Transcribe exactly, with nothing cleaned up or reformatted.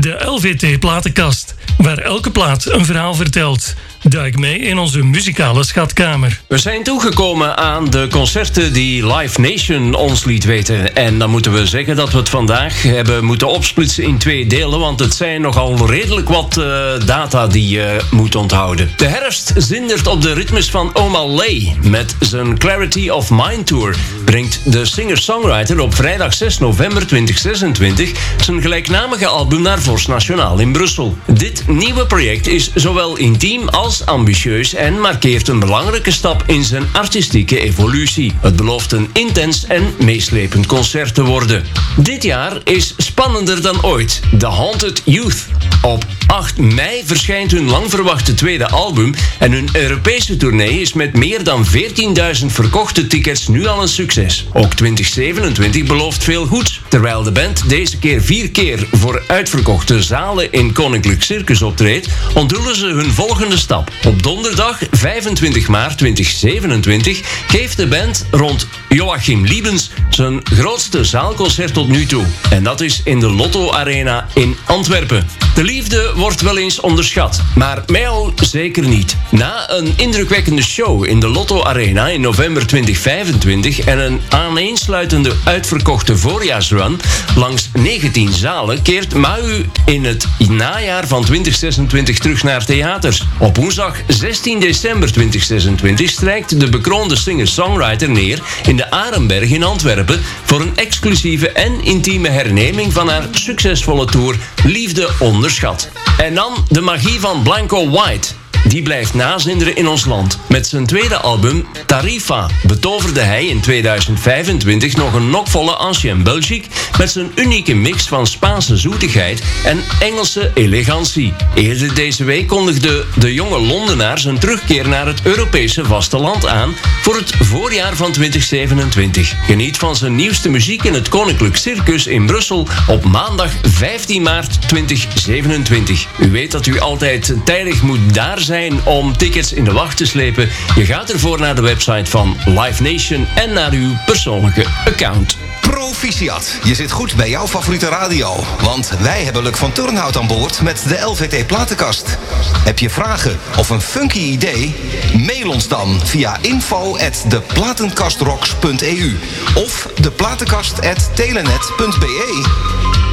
De L V T-platenkast, waar elke plaat een verhaal vertelt. Duik mee in onze muzikale schatkamer. We zijn toegekomen aan de concerten die Live Nation ons liet weten. En dan moeten we zeggen dat we het vandaag hebben moeten opsplitsen in twee delen, want het zijn nogal redelijk wat uh, data die je moet onthouden. De herfst zindert op de ritmes van Omar Lay. Met zijn Clarity of Mind Tour brengt de singer-songwriter op vrijdag zes november tweeduizend zesentwintig zijn gelijknamige album naar Vorst Nationaal in Brussel. Dit nieuwe project is zowel intiem als ambitieus en markeert een belangrijke stap in zijn artistieke evolutie. Het belooft een intens en meeslepend concert te worden. Dit jaar is spannender dan ooit. The Haunted Youth. Op acht mei verschijnt hun lang verwachte tweede album en hun Europese tournee is met meer dan veertienduizend verkochte tickets nu al een succes. Ook twintig zevenentwintig belooft veel goeds. Terwijl de band deze keer vier keer voor uitverkochte zalen in Koninklijk Circus optreedt, onthullen ze hun volgende stap. Op donderdag vijfentwintig maart tweeduizend zevenentwintig geeft de band rond Joachim Liebens zijn grootste zaalconcert tot nu toe. En dat is in de Lotto Arena in Antwerpen. De liefde wordt wel eens onderschat, maar mij zeker niet. Na een indrukwekkende show in de Lotto Arena in november tweeduizend vijfentwintig en een aaneensluitende uitverkochte voorjaarsrun langs negentien zalen keert Mahu in het najaar van tweeduizend zesentwintig terug naar theaters. Op woensdag zestien december tweeduizend zesentwintig strijkt de bekroonde singer-songwriter neer in de Arenberg in Antwerpen voor een exclusieve en intieme herneming van haar succesvolle tour Liefde Onderschat. En dan de magie van Blanco White. Die blijft nazinderen in ons land. Met zijn tweede album, Tarifa, betoverde hij in tweeduizend vijfentwintig nog een nokvolle Ancien Belgique met zijn unieke mix van Spaanse zoetigheid en Engelse elegantie. Eerder deze week kondigde de jonge Londenaar zijn terugkeer naar het Europese vasteland aan voor het voorjaar van tweeduizend zevenentwintig. Geniet van zijn nieuwste muziek in het Koninklijk Circus in Brussel op maandag vijftien maart tweeduizend zevenentwintig. U weet dat u altijd tijdig moet daar zijn om tickets in de wacht te slepen. Je gaat ervoor naar de website van Live Nation en naar uw persoonlijke account. Proficiat. Je zit goed bij jouw favoriete radio. Want wij hebben Luc van Turnhout aan boord met de L V T-platenkast. Heb je vragen of een funky idee? Mail ons dan via info at de platenkastrocks punt e u of de platenkast at telenet punt b e.